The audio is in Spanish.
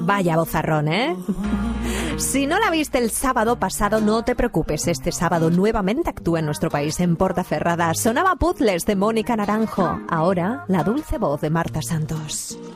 Vaya bozarrón, ¿eh? Si no la viste el sábado pasado, no te preocupes. Este sábado nuevamente actúa en nuestro país en Portaferrada. Sonaba Puzzles de Mónica Naranjo. Ahora, la dulce voz de Marta Santos.